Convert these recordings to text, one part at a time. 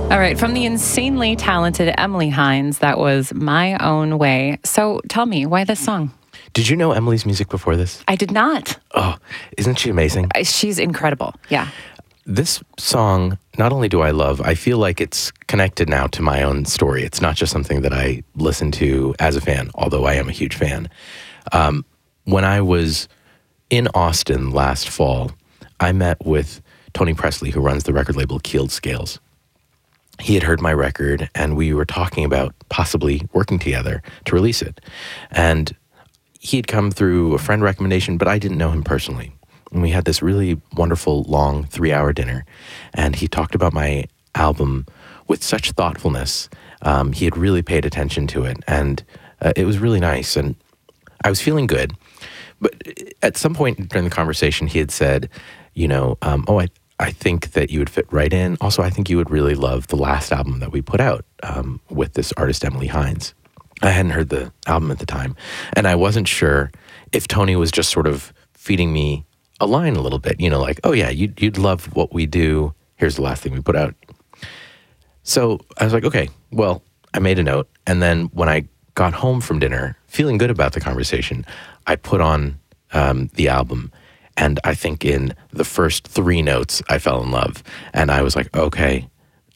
All right, from the insanely talented Emily Hines, that was My Own Way. So tell me, why this song? Did you know Emily's music before this? I did not. Oh, isn't she amazing? She's incredible. Yeah. This song, not only do I love, I feel like it's connected now to my own story. It's not just something that I listen to as a fan, although I am a huge fan. When I was in Austin last fall, I met with Tony Presley, who runs the record label Keeled Scales. He had heard my record, and we were talking about possibly working together to release it. And he had come through a friend recommendation, but I didn't know him personally. And we had this really wonderful, long 3-hour dinner. And he talked about my album with such thoughtfulness. He had really paid attention to it. And it was really nice. And I was feeling good. But at some point during the conversation, he had said, I think that you would fit right in. Also, I think you would really love the last album that we put out with this artist, Emily Hines. I hadn't heard the album at the time, and I wasn't sure if Tony was just sort of feeding me a line a little bit, like, oh yeah, you'd love what we do. Here's the last thing we put out. So I was like, okay, well, I made a note. And then when I got home from dinner, feeling good about the conversation, I put on the album. And I think in the first 3 notes, I fell in love. And I was like, okay.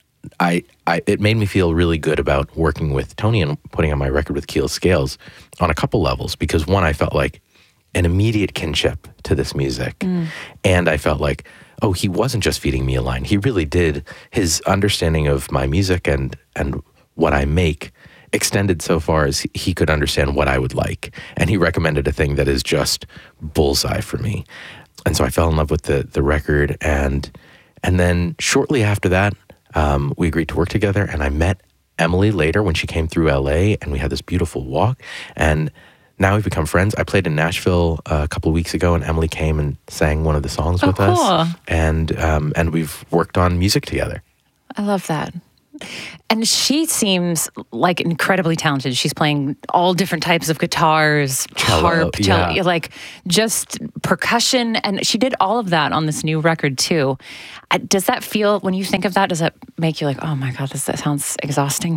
It made me feel really good about working with Tony and putting on my record with Keeled Scales on a couple levels. Because one, I felt like an immediate kinship to this music. And I felt like, oh, he wasn't just feeding me a line. He really did. His understanding of my music and what I make extended so far as he could understand what I would like. And he recommended a thing that is just bullseye for me. And so I fell in love with the record. And then shortly after that, we agreed to work together. And I met Emily later when she came through LA, and we had this beautiful walk. And now we've become friends. I played in Nashville a couple of weeks ago, and Emily came and sang one of the songs with us. And we've worked on music together. I love that. And she seems like incredibly talented. She's playing all different types of guitars, harp, cello, like just percussion. And she did all of that on this new record too. Does that feel, when you think of that, does that make you like, oh my God, that sounds exhausting?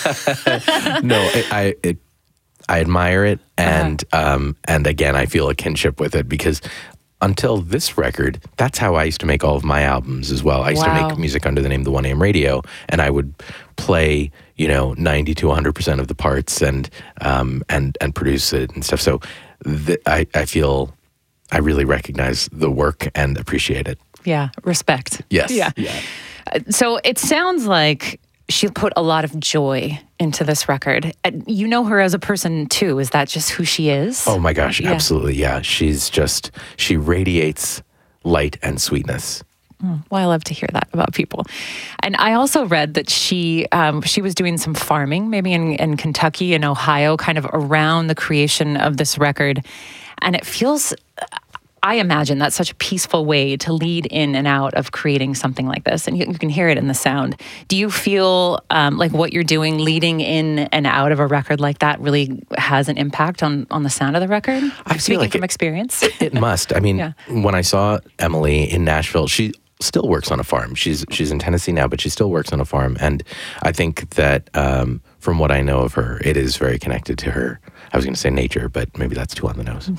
No, I admire it. And again, I feel a kinship with it because until this record, that's how I used to make all of my albums as well. I used to make music under the name The 1AM Radio, and I would play, 90 to 100% of the parts and produce it and stuff. So I feel I really recognize the work and appreciate it. Yeah, respect. Yes. Yeah. So it sounds like she put a lot of joy into this record. You know her as a person too. Is that just who she is? Oh my gosh, absolutely. Yeah. She radiates light and sweetness. Well, I love to hear that about people. And I also read that she was doing some farming, maybe in Kentucky and Ohio, kind of around the creation of this record. And it feels, I imagine that's such a peaceful way to lead in and out of creating something like this. And you can hear it in the sound. Do you feel like what you're doing leading in and out of a record like that really has an impact on the sound of the record? I feel like from experience. It must. I mean, when I saw Emily in Nashville, she still works on a farm. She's in Tennessee now, but she still works on a farm. And I think that from what I know of her, it is very connected to her. I was going to say nature, but maybe that's too on the nose.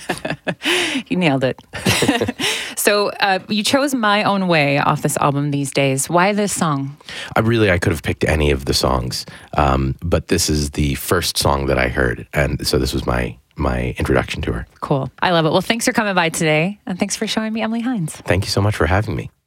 You nailed it. So you chose My Own Way off this album These Days. Why this song? I could have picked any of the songs, but this is the first song that I heard. And so this was my introduction to her. Cool. I love it. Well, thanks for coming by today, and thanks for showing me Emily Hines. Thank you so much for having me.